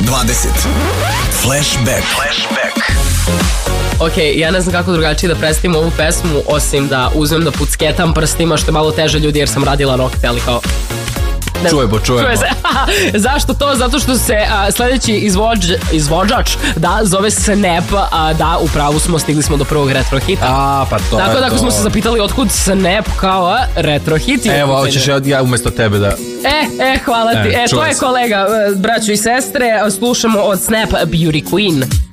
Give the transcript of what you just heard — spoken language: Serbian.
Flashback. Ok, ja ne znam kako drugačije da predstavim ovu pesmu, osim da uzmem da pucketam prstima, što je malo teže ljudi jer sam radila nokte, ali kao... Čujemo. Zašto to? Zato što se sledeći izvođač zove Snap, da, upravo smo, stigli smo do prvog retro hita. Pa to. Tako da ako smo se zapitali otkud Snap kao retro hit. Evo, hoćeš ja umesto tebe da... Hvala ti. To je kolega, braćo i sestre, slušamo od Snap Beauty Queen.